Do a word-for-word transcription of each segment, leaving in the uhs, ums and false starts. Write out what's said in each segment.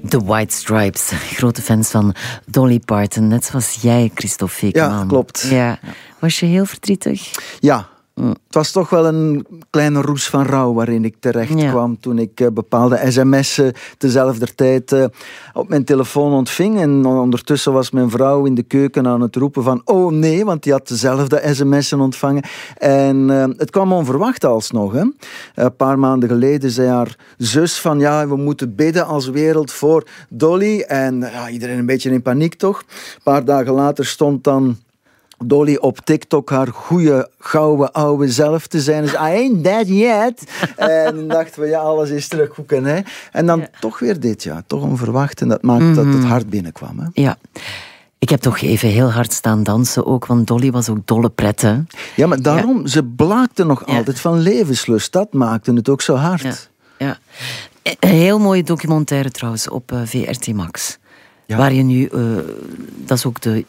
The White Stripes, grote fans van Dolly Parton. Net zoals jij, Christophe Fekeman. Ja, klopt. Ja. Ja. Was je heel verdrietig? Ja. Het was toch wel een kleine roes van rouw waarin ik terecht Ja. kwam toen ik uh, bepaalde sms'en tezelfde tijd uh, op mijn telefoon ontving. En ondertussen was mijn vrouw in de keuken aan het roepen van oh nee, want die had dezelfde sms'en ontvangen. En uh, het kwam onverwacht alsnog. Hè. Een paar maanden geleden zei haar zus van ja, we moeten bidden als wereld voor Dolly. En ja, iedereen een beetje in paniek toch. Een paar dagen later stond dan Dolly op TikTok haar goede, gouden, oude zelf te zijn. Dus I ain't dead yet. En dan dachten we, ja, alles is terughoeken. Hè. En dan ja. toch weer dit, ja. Toch onverwacht. En dat maakt mm-hmm. dat het hard binnenkwam. Hè. Ja. Ik heb toch even heel hard staan dansen ook, want Dolly was ook dolle pret, hè? Ja, maar daarom, ja. ze blaakte nog ja. altijd van levenslust. Dat maakte het ook zo hard. Ja. ja. Een heel mooie documentaire trouwens op uh, V R T Max. Ja. Waar je nu, uh, dat is ook de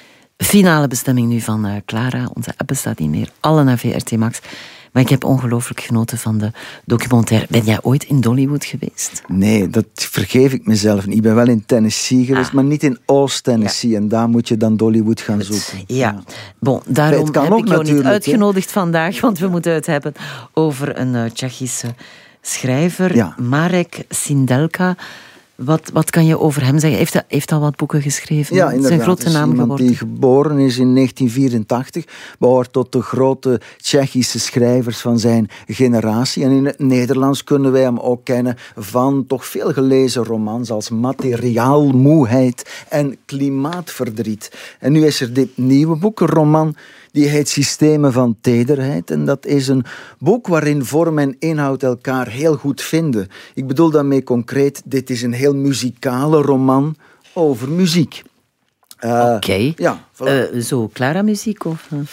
finale bestemming nu van uh, Clara. Onze app bestaat niet meer. Alle naar V R T Max. Maar ik heb ongelooflijk genoten van de documentaire. Ben jij ooit in Dollywood geweest? Nee, dat vergeef ik mezelf niet. Ik ben wel in Tennessee geweest, ah. maar niet in Oost-Tennessee. Ja. En daar moet je dan Dollywood gaan zoeken. Ja, ja. Bon, daarom heb ik jou niet uitgenodigd he? vandaag, want we moeten het hebben over een uh, Tsjechische schrijver, ja. Marek Sindelka. Wat, wat kan je over hem zeggen? Heeft hij heeft al wat boeken geschreven? Ja, inderdaad. Zijn grote naam iemand geworden. Die geboren is in negentien vierentachtig, behoort tot de grote Tsjechische schrijvers van zijn generatie. En in het Nederlands kunnen wij hem ook kennen van toch veel gelezen romans als Materiaalmoeheid en Klimaatverdriet. En nu is er dit nieuwe boek, een roman die heet Systemen van Tederheid. En dat is een boek waarin vorm en inhoud elkaar heel goed vinden. Ik bedoel daarmee concreet, dit is een heel muzikale roman over muziek. Uh, Oké. Okay. Ja, voilà. uh, zo, Clara muziek of... Uh?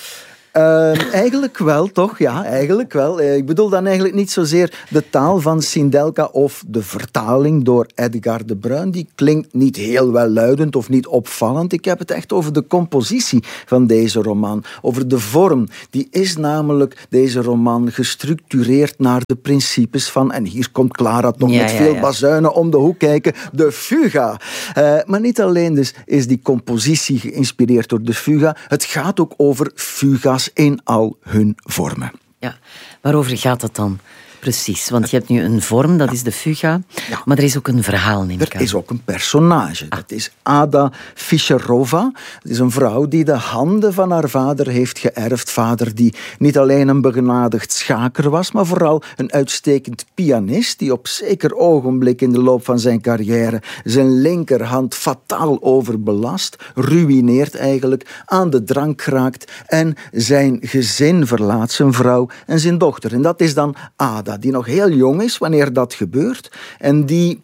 Uh, eigenlijk wel, toch? Ja, eigenlijk wel. Uh, ik bedoel dan eigenlijk niet zozeer de taal van Sindelka of de vertaling door Edgar de Bruin. Die klinkt niet heel welluidend of niet opvallend. Ik heb het echt over de compositie van deze roman. Over de vorm. Die is namelijk, deze roman, gestructureerd naar de principes van... En hier komt Clara nog ja, met ja, veel ja. bazuinen om de hoek kijken. De fuga. Uh, maar niet alleen dus is die compositie geïnspireerd door de fuga. Het gaat ook over fuga's in al hun vormen. Ja, waarover gaat het dan precies? Want je hebt nu een vorm, dat ja. is de fuga, ja. maar er is ook een verhaal, neem ik aan. Er is ook een personage. Ah. Dat is Ada Fischerova. Dat is een vrouw die de handen van haar vader heeft geërfd. Vader die niet alleen een begenadigd schaker was, maar vooral een uitstekend pianist die op zeker ogenblik in de loop van zijn carrière zijn linkerhand fataal overbelast, ruïneert eigenlijk, aan de drank geraakt en zijn gezin verlaat, zijn vrouw en zijn dochter. En dat is dan Ada, die nog heel jong is wanneer dat gebeurt en die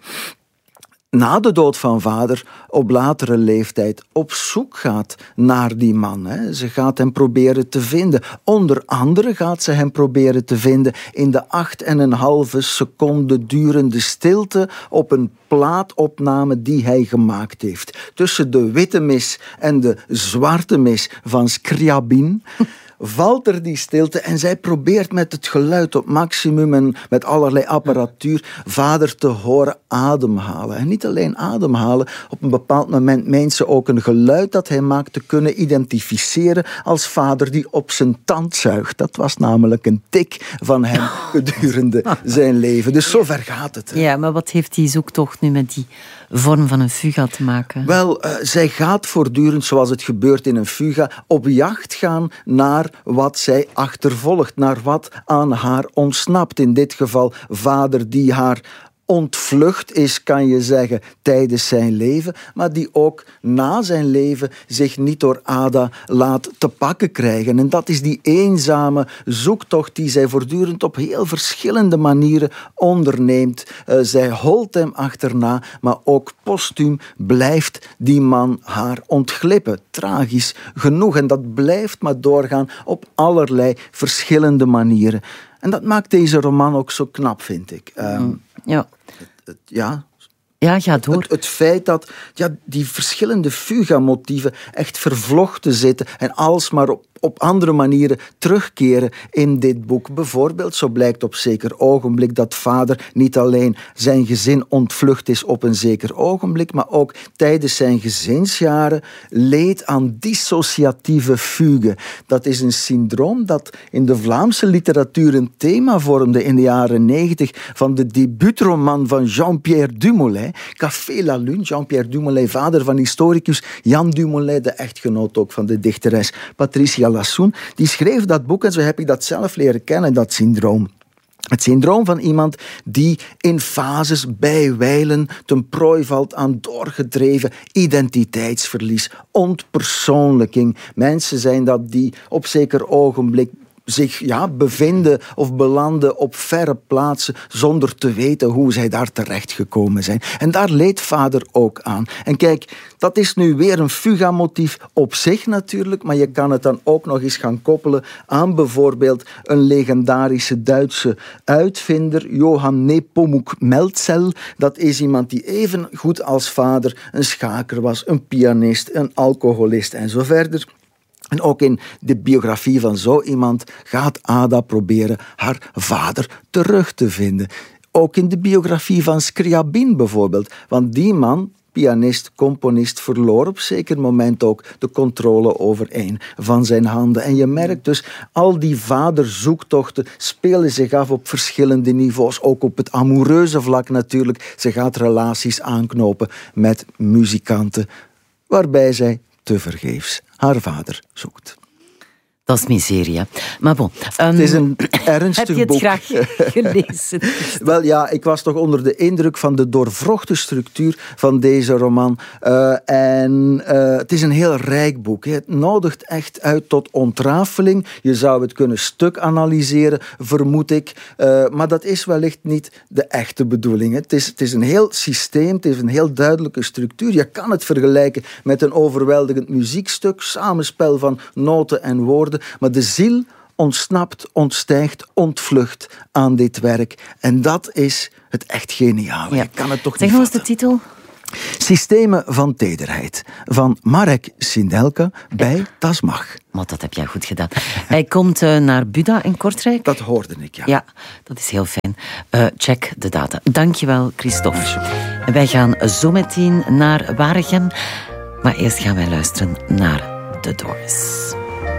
na de dood van vader op latere leeftijd op zoek gaat naar die man. Hè. Ze gaat hem proberen te vinden. Onder andere gaat ze hem proberen te vinden in de acht en een halve seconde durende stilte op een plaatopname die hij gemaakt heeft. Tussen de witte mis en de zwarte mis van Scriabin valt er die stilte en zij probeert met het geluid op maximum en met allerlei apparatuur vader te horen ademhalen. En niet alleen ademhalen, op een bepaald moment meent ze ook een geluid dat hij maakt te kunnen identificeren als vader die op zijn tand zuigt. Dat was namelijk een tik van hem gedurende zijn leven. Dus zover gaat het. Hè. Ja, maar wat heeft die zoektocht nu met die vorm van een fuga te maken? Wel, uh, zij gaat voortdurend, zoals het gebeurt in een fuga, op jacht gaan naar wat zij achtervolgt, naar wat aan haar ontsnapt. In dit geval vader die haar ontvlucht is, kan je zeggen, tijdens zijn leven, maar die ook na zijn leven zich niet door Ada laat te pakken krijgen. En dat is die eenzame zoektocht die zij voortdurend op heel verschillende manieren onderneemt. Uh, zij holt hem achterna, maar ook postuum blijft die man haar ontglippen. Tragisch genoeg. En dat blijft maar doorgaan op allerlei verschillende manieren. En dat maakt deze roman ook zo knap, vind ik. Um, ja. Het, het, ja. Ja, ga door. Het, het feit dat ja, die verschillende fuga-motieven echt vervlochten zitten en alsmaar op, op andere manieren terugkeren in dit boek. Bijvoorbeeld, zo blijkt op zeker ogenblik dat vader niet alleen zijn gezin ontvlucht is op een zeker ogenblik, maar ook tijdens zijn gezinsjaren leed aan dissociatieve fugue. Dat is een syndroom dat in de Vlaamse literatuur een thema vormde in de jaren negentig van de debuutroman van Jean-Pierre Dumoulin, Café la Lune. Jean-Pierre Dumoulin, vader van historicus Jan Dumoulin, de echtgenoot ook van de dichteres Patricia Lassoen, die schreef dat boek en zo heb ik dat zelf leren kennen, dat syndroom. Het syndroom van iemand die in fases bijwijlen ten prooi valt aan doorgedreven identiteitsverlies, ontpersoonlijking. Mensen zijn dat die op zeker ogenblik zich ja, bevinden of belanden op verre plaatsen zonder te weten hoe zij daar terechtgekomen zijn. En daar leed vader ook aan. En kijk, dat is nu weer een fugamotief op zich natuurlijk, maar je kan het dan ook nog eens gaan koppelen aan bijvoorbeeld een legendarische Duitse uitvinder, Johann Nepomuk Melzel. Dat is iemand die even goed als vader een schaker was, een pianist, een alcoholist en zo verder. En ook in de biografie van zo iemand gaat Ada proberen haar vader terug te vinden. Ook in de biografie van Scriabin bijvoorbeeld. Want die man, pianist, componist, verloor op zeker moment ook de controle over een van zijn handen. En je merkt dus, al die vaderzoektochten spelen zich af op verschillende niveaus. Ook op het amoureuze vlak natuurlijk. Ze gaat relaties aanknopen met muzikanten, waarbij zij tevergeefs haar vader zoekt. Dat is miserie, hè. Maar bon. Um, het is een ernstig boek. boek. Heb je het graag gelezen? Wel ja, ik was toch onder de indruk van de doorvrochte structuur van deze roman. Uh, en uh, het is een heel rijk boek. Hè. Het nodigt echt uit tot ontrafeling. Je zou het kunnen stuk analyseren, vermoed ik. Uh, maar dat is wellicht niet de echte bedoeling. Hè. Het is, het is een heel systeem, het is een heel duidelijke structuur. Je kan het vergelijken met een overweldigend muziekstuk, samenspel van noten en woorden. Maar de ziel ontsnapt, ontstijgt, ontvlucht aan dit werk. En dat is het echt geniale. Ja. Je kan het toch zeg niet nog eens vatten. de titel. Systemen van tederheid. Van Marek Sindelka bij Tasmach. Maar dat heb jij goed gedaan. Hij komt uh, naar Buda in Kortrijk. Dat hoorde ik, ja. Ja, dat is heel fijn. Uh, check de data. Dankjewel, Christophe. En wij gaan zo meteen naar Waregem. Maar eerst gaan wij luisteren naar The Doors.